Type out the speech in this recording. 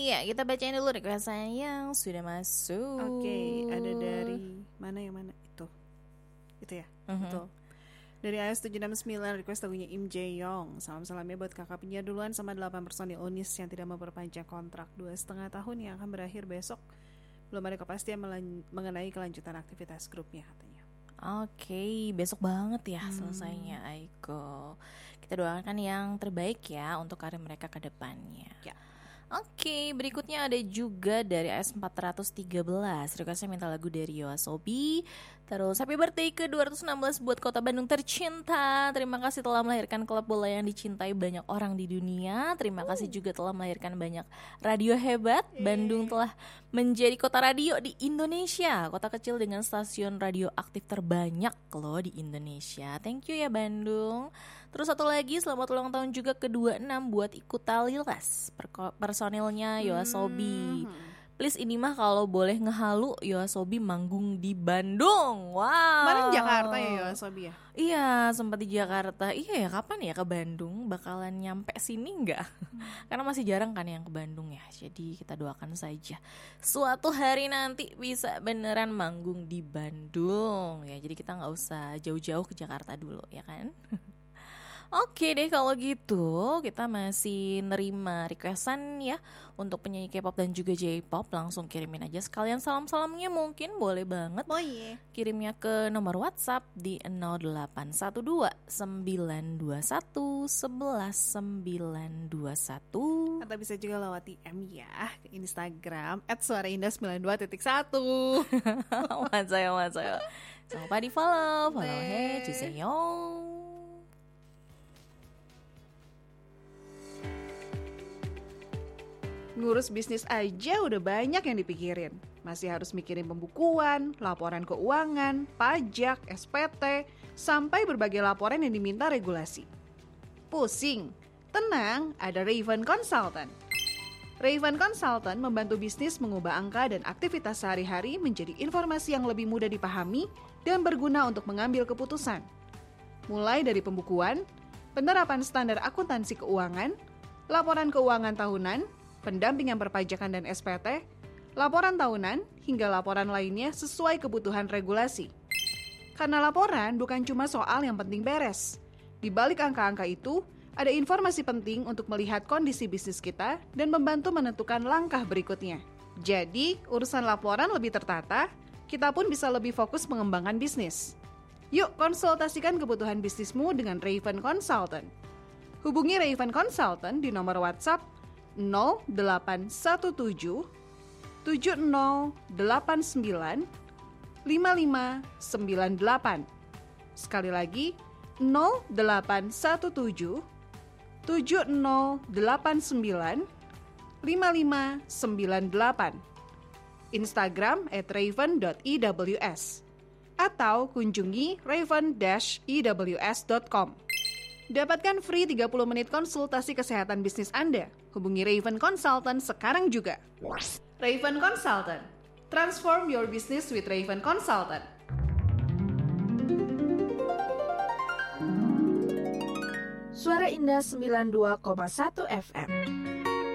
Iya, kita bacain dulu requestan yang sudah masuk. Oke, ada dari mana yang mana itu ya, betul. Dari AS769 request lagunya Im Jae-young. Salam-salamnya buat kakak penyiar duluan sama 8 personil UNIS yang tidak memperpanjang kontrak 2,5 tahun yang akan berakhir besok. Belum ada kepastian mengenai kelanjutan aktivitas grupnya katanya. Oke, besok banget ya selesainya Aiko. Kita doakan yang terbaik ya untuk karir mereka ke depannya. Ya. Oke, berikutnya ada juga dari S413. Requestnya minta lagu dari Yoasobi. Terus happy birthday ke 216 buat Kota Bandung tercinta. Terima kasih telah melahirkan klub bola yang dicintai banyak orang di dunia. Terima kasih juga telah melahirkan banyak radio hebat. Bandung telah menjadi kota radio di Indonesia. Kota kecil dengan stasiun radio aktif terbanyak loh di Indonesia. Thank you ya Bandung. Terus satu lagi, selamat ulang tahun juga ke 26 buat Ikuta Lilas, personilnya Yoasobi. Please ini mah kalau boleh ngehalu Yoasobi manggung di Bandung. Wow. Kemarin Jakarta ya Yoasobi ya? Iya, sempat di Jakarta. Iya ya, kapan ya ke Bandung? Bakalan nyampe sini nggak? Karena masih jarang kan yang ke Bandung ya. Jadi kita doakan saja suatu hari nanti bisa beneran manggung di Bandung. Ya, jadi kita nggak usah jauh-jauh ke Jakarta dulu ya kan? Oke deh kalau gitu kita masih nerima requestan ya untuk penyanyi K-pop dan juga J-pop. Langsung kirimin aja sekalian salam-salamnya, mungkin boleh banget. Kirimnya ke nomor WhatsApp di 0812 921 11921. Atau bisa juga lewat DM ya ke Instagram @suaraindah92.1. Wansayo. Jangan lupa di follow 주세요. Ngurus bisnis aja udah banyak yang dipikirin. Masih harus mikirin pembukuan, laporan keuangan, pajak, SPT, sampai berbagai laporan yang diminta regulasi. Pusing? Tenang, ada Raven Consultant. Raven Consultant membantu bisnis mengubah angka dan aktivitas sehari-hari menjadi informasi yang lebih mudah dipahami dan berguna untuk mengambil keputusan. Mulai dari pembukuan, penerapan standar akuntansi keuangan, laporan keuangan tahunan, pendampingan perpajakan dan SPT, laporan tahunan, hingga laporan lainnya sesuai kebutuhan regulasi. Karena laporan bukan cuma soal yang penting beres. Di balik angka-angka itu, ada informasi penting untuk melihat kondisi bisnis kita dan membantu menentukan langkah berikutnya. Jadi, urusan laporan lebih tertata, kita pun bisa lebih fokus mengembangkan bisnis. Yuk konsultasikan kebutuhan bisnismu dengan Raven Consultant. Hubungi Raven Consultant di nomor WhatsApp 0817 7089 5598. Sekali lagi 0817 7089 5598. Instagram @raven.ews atau kunjungi raven-ews.com. Dapatkan free 30 menit konsultasi kesehatan bisnis Anda. Hubungi Raven Consultant sekarang juga. Raven Consultant. Transform your business with Raven Consultant. Suara Indah 92,1 FM.